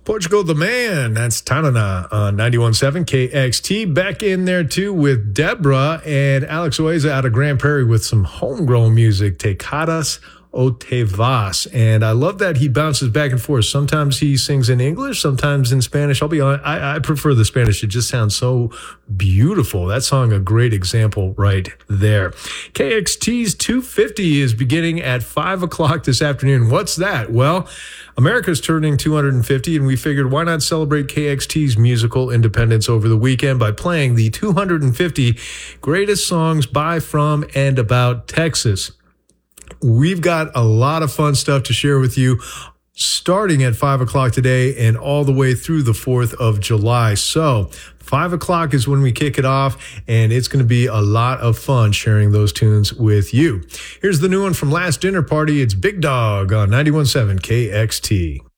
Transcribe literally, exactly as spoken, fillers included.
Portugal the Man, that's Tanana on ninety-one point seven K X T. Back in there too with Deborah and Alex Oeza out of Grand Prairie with some homegrown music, Te Caras o Te Vas. And I love that he bounces back and forth. Sometimes he sings in English, sometimes in Spanish. I'll be honest, I, I prefer the Spanish. It just sounds so beautiful. That song, a great example right there. K X T's two fifty is beginning at five o'clock this afternoon. What's that? Well, America's turning two hundred fifty, and we figured why not celebrate K X T's musical independence over the weekend by playing the two hundred fifty greatest songs by, from, and about Texas. We've got a lot of fun stuff to share with you starting at five o'clock today and all the way through the fourth of July. So five o'clock is when we kick it off, and it's going to be a lot of fun sharing those tunes with you. Here's the new one from Last Dinner Party. It's Big Dog on ninety-one point seven K X T.